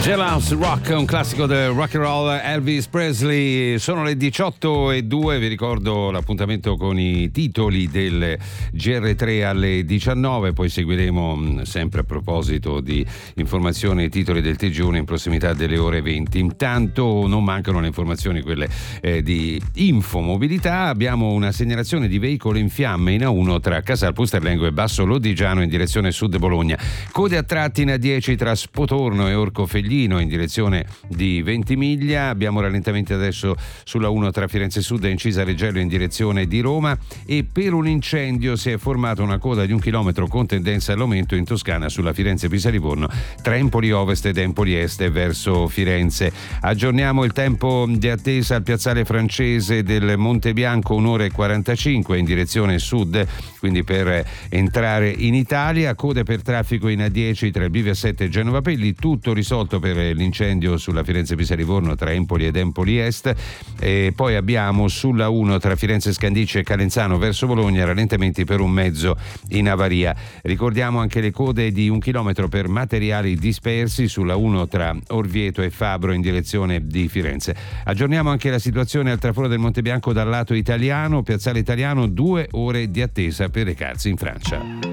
Jailhouse Rock, un classico del rock and roll, Elvis Presley. Sono le 18:02, vi ricordo l'appuntamento con i titoli del GR3 alle 19, poi seguiremo sempre a proposito di informazioni e titoli del TG1 in prossimità delle ore 20. Intanto non mancano le informazioni, quelle di Infomobilità. Abbiamo una segnalazione di veicolo in fiamme in A1 tra Casal Pusterlengo e Basso Lodigiano in direzione sud Bologna. Code a tratti in A10 tra Spotorno e Orcofelino in direzione di Ventimiglia. Abbiamo rallentamenti adesso sulla 1 tra Firenze Sud e Incisa Reggello in direzione di Roma, e per un incendio si è formata una coda di 1 chilometro con tendenza all'aumento in Toscana sulla Firenze-Pisa-Livorno tra Empoli Ovest ed Empoli Est verso Firenze. Aggiorniamo il tempo di attesa al piazzale francese del Monte Bianco, 1 ora e 45 in direzione sud, quindi per entrare in Italia. Code per traffico in A10 tra il Bivio 7 e Genova Pelli, tutto risolto per l'incendio sulla Firenze-Pisa-Livorno tra Empoli ed Empoli Est. E poi abbiamo sulla 1 tra Firenze Scandicci e Calenzano verso Bologna rallentamenti per un mezzo in avaria. Ricordiamo anche le code di 1 chilometro per materiali dispersi sulla 1 tra Orvieto e Fabro in direzione di Firenze. Aggiorniamo anche la situazione al traforo del Monte Bianco dal lato italiano, piazzale italiano, 2 ore di attesa per recarsi in Francia.